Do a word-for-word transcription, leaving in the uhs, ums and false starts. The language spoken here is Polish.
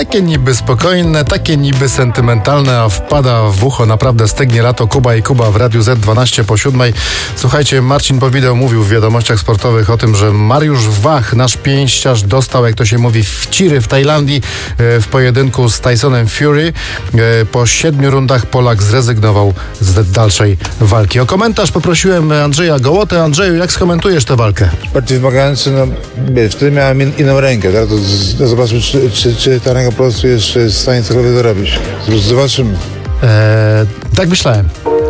Takie niby spokojne, takie niby sentymentalne, a wpada w ucho naprawdę stygnie lato. Kuba i Kuba w Radiu Z dwanaście po siódmej. Słuchajcie, Marcin Powideł mówił w wiadomościach sportowych o tym, że Mariusz Wach, nasz pięściarz, dostał, jak to się mówi, wciry w Tajlandii w pojedynku z Tysonem Fury. Po siedmiu rundach Polak zrezygnował z dalszej walki. O komentarz poprosiłem Andrzeja Gołotę. Andrzeju, jak skomentujesz tę walkę? Bardziej wymagający, no wiesz, wtedy miałem in, inną rękę, tak? To, to zobaczmy, czy, czy, czy ta ręka po prostu jest w stanie cokolwiek zrobić. Zobaczymy. Eee, tak myślałem.